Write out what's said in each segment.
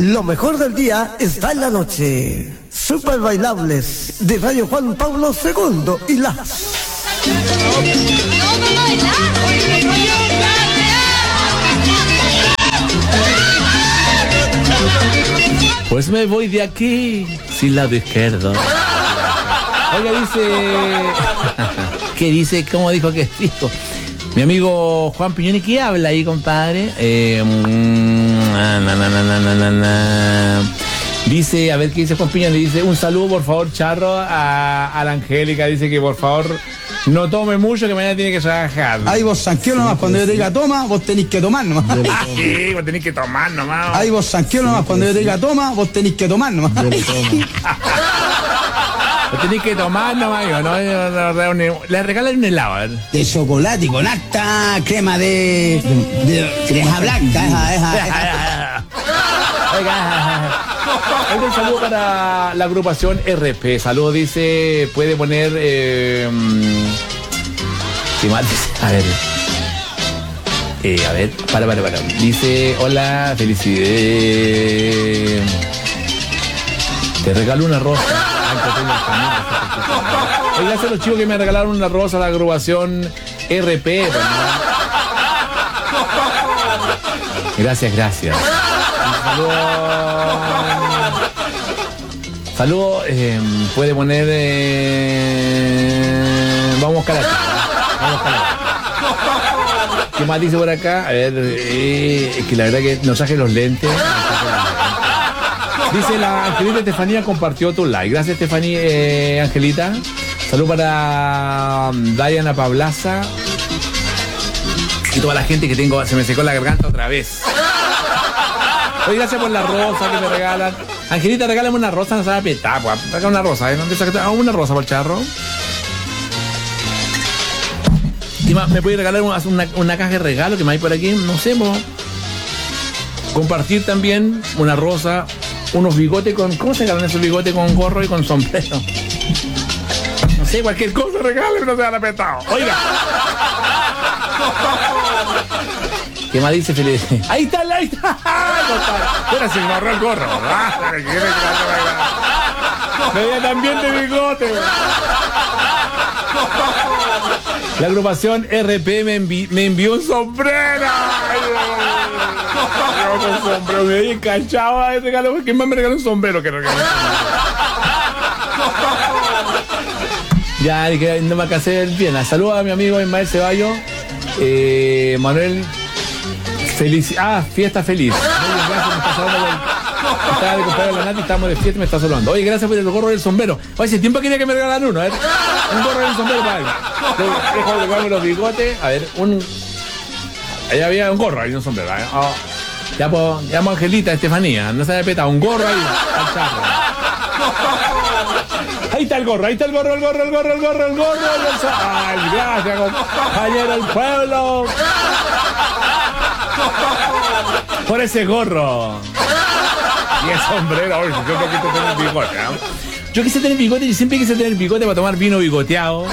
Lo mejor del día está en la noche. Super bailables de Radio Juan Pablo II y las... Pues me voy de aquí sin lado izquierdo. Oiga, dice... ¿Qué dice? ¿Cómo dijo que dijo? Mi amigo Juan Piñoni, ¿qué habla ahí, compadre? Dice, a ver qué dice Juan Piñoni. Dice, un saludo, por favor, Charro, a la Angélica. Dice que, por favor, no tome mucho, que mañana tiene que trabajar. Ahí vos, Sanqueo nomás, cuando yo te diga toma, vos tenés que tomar nomás. Sí, vos tenés que tomar nomás. Ahí vos, Sanqueo nomás, cuando yo te diga toma, vos tenés que tomar nomás. Lo tenéis que tomar nomás, ¿no? Le regalan un helado, a ver. De chocolate con alta crema de crema blanca, esa. Oiga, un saludo para la agrupación RP. Saludos, dice, puede poner... ¿qué más dice? A ver, para. Dice, hola, felicidades. Te regalo una rosa. Oiga, gracias a los chicos que me regalaron una rosa a la agrupación RP. Gracias. Saludos. Puede poner... Vamos karate. ¿Qué más dice por acá? A ver, es que la verdad que nos traje los lentes. Dice la Angelita Estefanía, compartió tu like. Gracias, Estefanía, Angelita. Salud para Diana Pablaza. Y toda la gente que tengo, se me secó la garganta otra vez. Oye, gracias por la rosa que me regalan. Angelita, regálame una rosa, no sabe petar, pues. Regálame una rosa, ¿eh? Una rosa por el charro. ¿Me puede regalar una caja de regalo que me hay por aquí? No sé, compartir también una rosa, unos bigotes con... ¿Cómo se regalan esos bigotes con gorro y con sombrero? No sé, cualquier cosa regale, no se van apretado. Oiga. ¿Qué más dice Felipe? Ahí está. Ahora se me ahorró el gorro. Me veía también de bigote. La agrupación RP me envió un sombrero. Un sombrero, me había enganchado a ese regalo. ¿Quién más me regaló un sombrero que regaló? Ya, no me casé bien. Saludos a mi amigo Ismael Ceballos. Manuel fiesta feliz. Gracias, me está saludando. Estaba de comprar la Nati, estamos de fiesta y me está saludando. Oye, gracias por el gorro del sombrero. Oye, hace tiempo quería que me regalaran uno, un gorro del sombrero para él. Dejo de comerme los bigotes. A ver, ahí había un gorro, ahí un sombrero. Llamo a Angelita, Estefanía, no se haya petado, un gorro ahí, al charro. Ahí está el gorro. Ay, gracias, compañero del pueblo. Por ese gorro. Y el sombrero, oye, yo no quise tener bigote, ¿no? Yo quise tener bigote, yo siempre quise tener bigote para tomar vino bigoteado.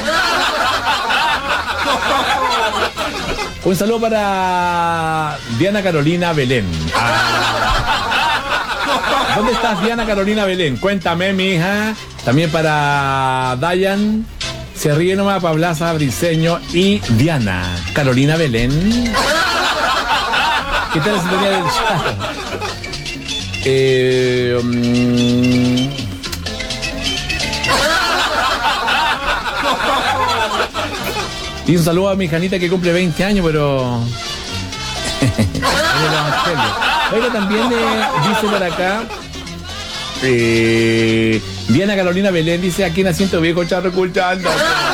Un saludo para Diana Carolina Belén. ¿Dónde estás, Diana Carolina Belén? Cuéntame, mi hija. También para Dayan, se ríe nomás, Pablaza, Briseño y Diana Carolina Belén. ¿Qué tal la sintonía del chat? Y un saludo a mi Janita que cumple 20 años, pero... Oiga, también dice por acá... Diana Carolina Belén dice, aquí en Asiento Viejo, charro escuchando.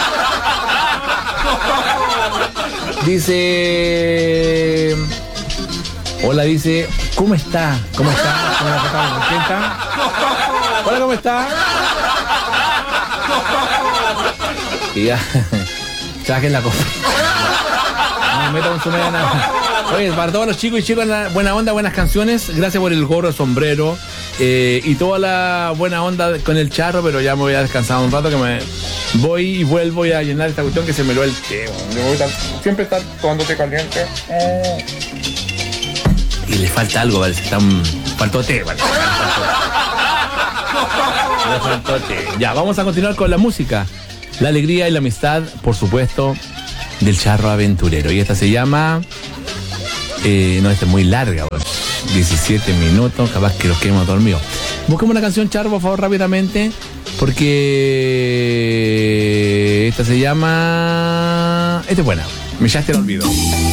Dice... Hola, dice, ¿cómo está? ¿Cómo está? ¿Quién está? Hola, ¿cómo está? Y ya, saquen la copa. No me metan su media nada. Oye, para todos los chicos y chicas, buena onda, buenas canciones. Gracias por el gorro, el sombrero y toda la buena onda con el charro, pero ya me voy a descansar un rato que me voy y vuelvo a llenar esta cuestión que se me lo el té. Siempre estar tomando té caliente. que le falta algo, parece. Faltó té, vale. Le faltó té. Ya, vamos a continuar con la música. La alegría y la amistad, por supuesto, del Charro Aventurero. Y esta se llama... no, esta es muy larga, pues. 17 minutos, capaz que los quedemos dormidos. Busquemos una canción, Charro, por favor, rápidamente. Porque esta se llama... Esta es buena. Me echaste el olvido.